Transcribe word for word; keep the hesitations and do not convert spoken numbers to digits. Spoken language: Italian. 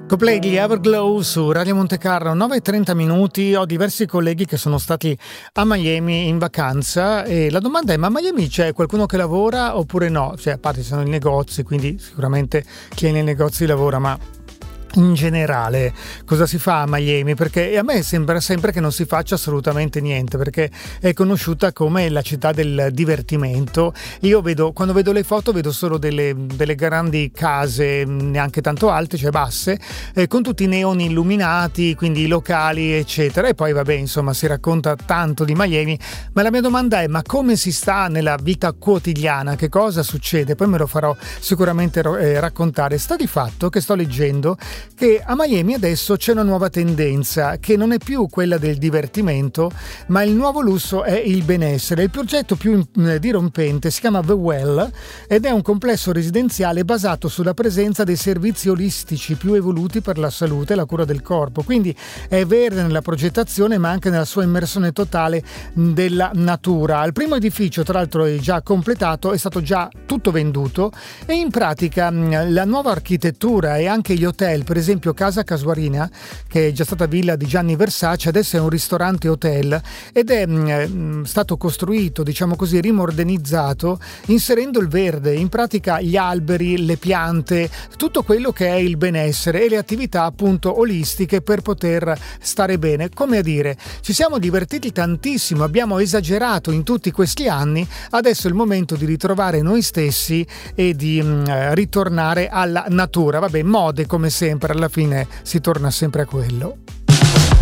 Coldplay di Everglow su Radio Monte Carlo, nove e trenta minuti. Ho diversi colleghi che sono stati a Miami in vacanza e la domanda è: ma a Miami c'è qualcuno che lavora oppure no? Cioè, a parte ci sono i negozi, quindi sicuramente chi è nei negozi lavora, ma in generale cosa si fa a Miami? Perché a me sembra sempre che non si faccia assolutamente niente, perché è conosciuta come la città del divertimento. Io vedo, quando vedo le foto, vedo solo delle, delle grandi case neanche tanto alte, cioè basse, eh, con tutti i neoni illuminati, quindi i locali eccetera, e poi vabbè, insomma, si racconta tanto di Miami. Ma la mia domanda è: ma come si sta nella vita quotidiana? Che cosa succede? Poi me lo farò sicuramente eh, raccontare. Sta di fatto che sto leggendo che a Miami adesso c'è una nuova tendenza, che non è più quella del divertimento, ma il nuovo lusso è il benessere. Il progetto più dirompente si chiama The Well ed è un complesso residenziale basato sulla presenza dei servizi olistici più evoluti per la salute e la cura del corpo. Quindi è verde nella progettazione, ma anche nella sua immersione totale della natura. Il primo edificio, tra l'altro, è già completato, è stato già tutto venduto, e in pratica la nuova architettura e anche gli hotel, per esempio Casa Casuarina, che è già stata villa di Gianni Versace, adesso è un ristorante hotel ed è mh, stato costruito, diciamo così, rimodernizzato, inserendo il verde, in pratica gli alberi, le piante, tutto quello che è il benessere e le attività appunto olistiche per poter stare bene. Come a dire, ci siamo divertiti tantissimo, abbiamo esagerato in tutti questi anni, adesso è il momento di ritrovare noi stessi e di mh, ritornare alla natura. Vabbè, mode come sempre, alla fine si torna sempre a quello.